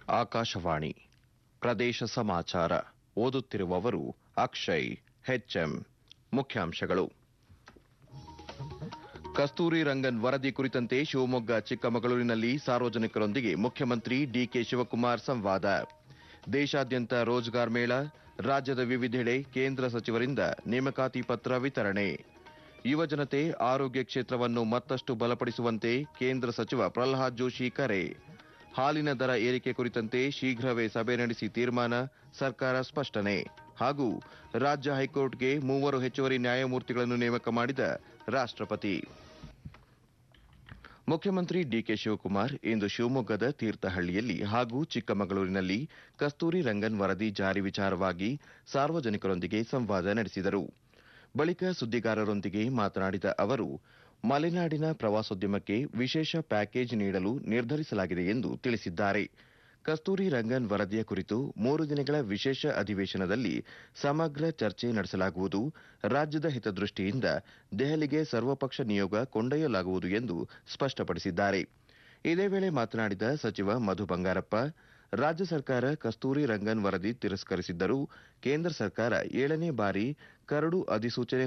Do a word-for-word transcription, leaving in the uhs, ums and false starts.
ಆಕಾಶವಾಣಿ ಪ್ರದೇಶ ಸಮಾಚಾರ ಓದುತ್ತಿರುವವರು ಅಕ್ಷಯ್ ಹೆಚ್ಎಂ. ಮುಖ್ಯಾಂಶಗಳು. ಕಸ್ತೂರಿ ರಂಗನ್ ವರದಿ ಕುರಿತಂತೆ ಶಿವಮೊಗ್ಗ ಚಿಕ್ಕಮಗಳೂರಿನಲ್ಲಿ ಸಾರ್ವಜನಿಕರೊಂದಿಗೆ ಮುಖ್ಯಮಂತ್ರಿ ಡಿಕೆ ಶಿವಕುಮಾರ್ ಸಂವಾದ. ದೇಶಾದ್ಯಂತ ರೋಜ್ಗಾರ್ ಮೇಳ, ರಾಜ್ಯದ ವಿವಿಧೆಡೆ ಕೇಂದ್ರ ಸಚಿವರಿಂದ ನೇಮಕಾತಿ ಪತ್ರ ವಿತರಣೆ. ಯುವಜನತೆ ಆರೋಗ್ಯ ಕ್ಷೇತ್ರವನ್ನು ಮತ್ತಷ್ಟು ಬಲಪಡಿಸುವಂತೆ ಕೇಂದ್ರ ಸಚಿವ ಪ್ರಹ್ಲಾದ್ ಜೋಶಿ ಕರೆ. ಹಾಲಿನ ದರ ಏರಿಕೆ ಕುರಿತಂತೆ ಶೀಘ್ರವೇ ಸಭೆ ನಡೆಸಿ ತೀರ್ಮಾನ, ಸರ್ಕಾರ ಸ್ಪಷ್ಟನೆ. ಹಾಗೂ ರಾಜ್ಯ ಹೈಕೋರ್ಟ್ಗೆ ಮೂವರು ಹೆಚ್ಚುವರಿ ನ್ಯಾಯಮೂರ್ತಿಗಳನ್ನು ನೇಮಕ ಮಾಡಿದ ರಾಷ್ಟ್ರಪತಿ. ಮುಖ್ಯಮಂತ್ರಿ ಡಿಕೆ ಶಿವಕುಮಾರ್ ಇಂದು ಶಿವಮೊಗ್ಗದ ತೀರ್ಥಹಳ್ಳಿಯಲ್ಲಿ ಹಾಗೂ ಚಿಕ್ಕಮಗಳೂರಿನಲ್ಲಿ ಕಸ್ತೂರಿ ರಂಗನ್ ವರದಿ ಜಾರಿ ವಿಚಾರವಾಗಿ ಸಾರ್ವಜನಿಕರೊಂದಿಗೆ ಸಂವಾದ ನಡೆಸಿದರು. ಬಳಿಕ ಸುದ್ದಿಗಾರರೊಂದಿಗೆ ಮಾತನಾಡಿದ ಅವರು, ಮಲೆನಾಡಿನ ಪ್ರವಾಸೋದ್ಯಮಕ್ಕೆ ವಿಶೇಷ ಪ್ಯಾಕೇಜ್ ನೀಡಲು ನಿರ್ಧರಿಸಲಾಗಿದೆ ಎಂದು ತಿಳಿಸಿದ್ದಾರೆ. ಕಸ್ತೂರಿ ರಂಗನ್ ವರದಿಯ ಕುರಿತು ಮೂರು ದಿನಗಳ ವಿಶೇಷ ಅಧಿವೇಶನದಲ್ಲಿ ಸಮಗ್ರ ಚರ್ಚೆ ನಡೆಸಲಾಗುವುದು. ರಾಜ್ಯದ ಹಿತದೃಷ್ಟಿಯಿಂದ ದೆಹಲಿಗೆ ಸರ್ವಪಕ್ಷ ನಿಯೋಗ ಕೊಂಡೊಯ್ಯಲಾಗುವುದು ಎಂದು ಸ್ಪಷ್ಟಪಡಿಸಿದ್ದಾರೆ. ಇದೇ ವೇಳೆ ಮಾತನಾಡಿದ ಸಚಿವ ಮಧು ಬಂಗಾರಪ್ಪ, ರಾಜ್ಯ ಸರ್ಕಾರ ಕಸ್ತೂರಿ ರಂಗನ್ ವರದಿ ತಿರಸ್ಕರಿಸಿದ್ದರೂ ಕೇಂದ್ರ ಸರ್ಕಾರ ಏಳನೇ ಬಾರಿ ಕರಡು ಅಧಿಸೂಚನೆ